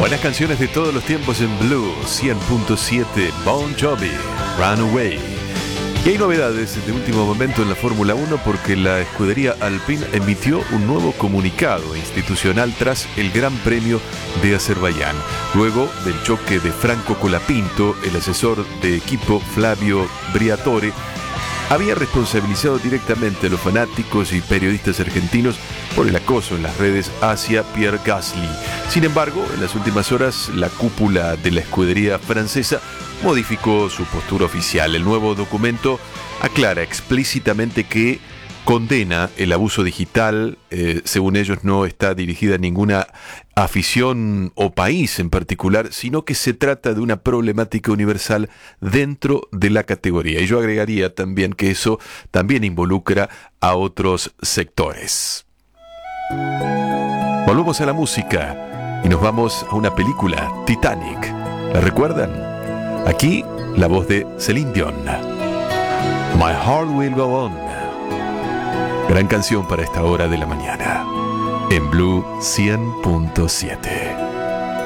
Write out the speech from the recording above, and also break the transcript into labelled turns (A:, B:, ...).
A: Buenas canciones de todos los tiempos en Blue 100.7, Bon Jovi, Runaway. Y hay novedades de último momento en la Fórmula 1 porque la escudería Alpine emitió un nuevo comunicado institucional tras el Gran Premio de Azerbaiyán. Luego del choque de Franco Colapinto, el asesor de equipo Flavio Briatore había responsabilizado directamente a los fanáticos y periodistas argentinos por el acoso en las redes hacia Pierre Gasly. Sin embargo, en las últimas horas, la cúpula de la escudería francesa modificó su postura oficial. El nuevo documento aclara explícitamente que condena el abuso digital. Según ellos, no está dirigida a ninguna afición o país en particular, sino que se trata de una problemática universal dentro de la categoría. Y yo agregaría también que eso también involucra a otros sectores. Volvemos a la música y nos vamos a una película, Titanic. ¿La recuerdan? Aquí, la voz de Celine Dion. My Heart Will Go On. Gran canción para esta hora de la mañana. En Blue 100.7.